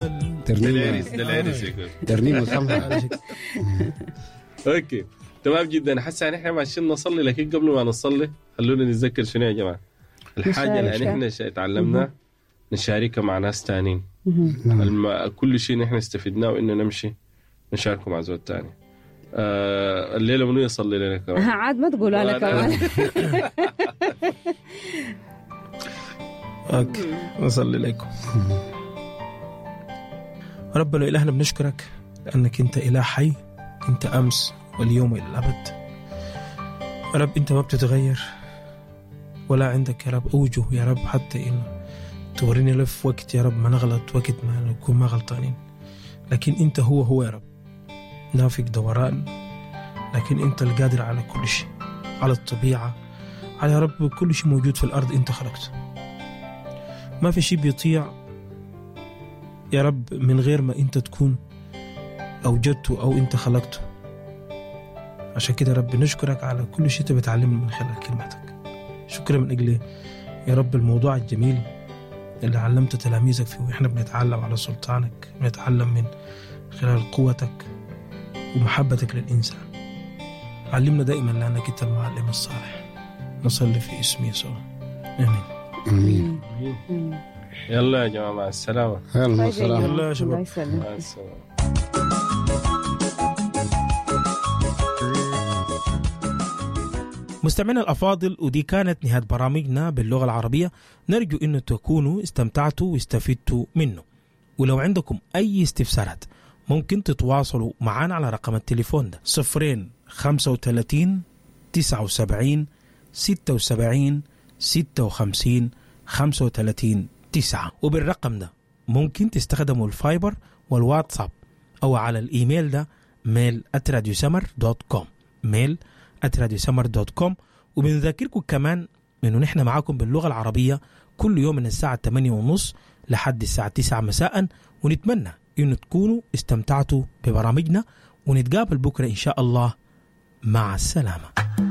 دلاريس يقول ترنيمة سمحة. اوكي تمام جدا. حاسة نحن ماشيين نصلي، لكن قبل ما نصلي خلونا نتذكر شنو يا جماعة الحاجة اللي نحن تعلمنا نشاركها مع ناس تانين. كل شيء نحن استفدناه إنه نمشي نشاركه مع زول تاني. الليلة منو يصلي لنا كمان؟ عاد ما تقول أنا كمان. اوكي نصلي لكم. ربنا إلهنا بنشكرك لأنك أنت إله حي، أنت أمس واليوم وإلى الأبد. يا رب أنت ما بتتغير ولا عندك يا رب أوجه يا رب حتى إنه توريني لف وقت يا رب ما نغلط، وقت ما نكون ما غلطانين. لكن أنت هو يا رب نافق دوران، لكن أنت القادر على كل شيء، على الطبيعة، على يا رب كل شيء موجود في الأرض أنت خلقته. ما في شيء بيطيع يا رب من غير ما أنت تكون أوجدته أو أنت خلقته. عشان كده يا رب نشكرك على كل شيء بتعلمنا من خلال كلمتك. شكرا من أجل يا رب الموضوع الجميل اللي علمت تلاميذك فيه، وإحنا بنتعلم على سلطانك، بنتعلم من خلال قوتك ومحبتك للإنسان. علمنا دائما لأنك أنت المعلم الصالح. نصلي في اسم يسوع، آمين. آمين. يلا يا جماعة مع السلامة. يلا السلام. يلا يا شباب. مع السلامة. مستمعينا الأفاضل، ودي كانت نهاية برامجنا باللغة العربية. نرجو أن تكونوا استمتعتوا واستفدتوا منه. ولو عندكم أي استفسارات ممكن تتواصلوا معنا على رقم التليفون ده 035 79 76 56 35 9. وبالرقم ده ممكن تستخدموا الفايبر والواتساب أو على الإيميل ده mail@radiosummer.com mail@radiosummer.com. وبنذكركم كمان إنه نحن معاكم باللغة العربية كل يوم من الساعة 8:30 لحد الساعة 9 مساء. ونتمنى إنه تكونوا استمتعتوا ببرامجنا، ونتقابل بكرة إن شاء الله. مع السلامة.